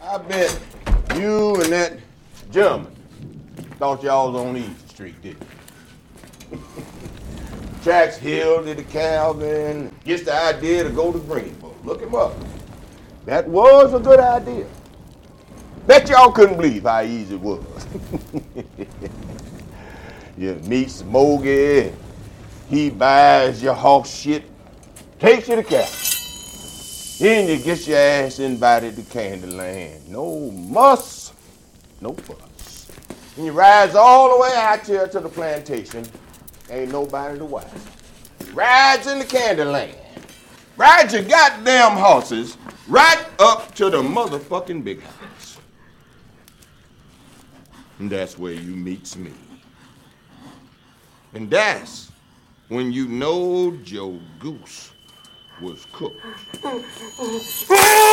I bet you and that gentleman thought y'all was on Easy Street, didn't you? Tracks Hill to the Calvin, gets the idea to go to Greenville. Look him up. That was a good idea. Bet y'all couldn't believe how easy it was. You meet Smokey, he buys your horse shit, takes you to Calvin. Then you get your ass invited to Candyland. No muss, no fuss. And you rides all the way out here to the plantation. Ain't nobody to watch. Rides in the Candyland. Rides your goddamn horses right up to the motherfucking big house. And that's where you meets me. And that's when you know Joe Goose was cooked.